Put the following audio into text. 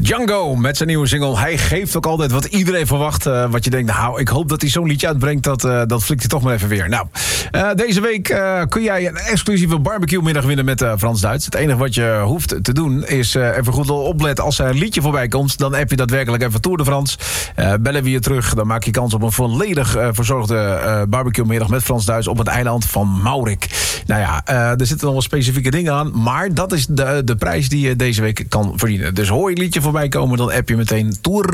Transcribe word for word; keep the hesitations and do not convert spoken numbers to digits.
Django met zijn nieuwe single. Hij geeft ook altijd wat iedereen verwacht. Uh, wat je denkt, nou, ik hoop dat hij zo'n liedje uitbrengt. Dat, uh, dat flikt hij toch maar even weer. Nou, uh, deze week uh, kun jij een exclusieve barbecue middag winnen met uh, Frans Duits. Het enige wat je hoeft te doen is uh, even goed opletten. Als er een liedje voorbij komt, dan app je daadwerkelijk even Tour de France. Uh, bellen we je terug. Dan maak je kans op een volledig uh, verzorgde uh, barbecue middag met Frans Duits op het eiland van Maurik. Nou ja, uh, er zitten nog wel specifieke dingen aan. Maar dat is de, de prijs die je deze week kan verdienen. Dus hoor je liedje voorbij komen, dan app je meteen Tour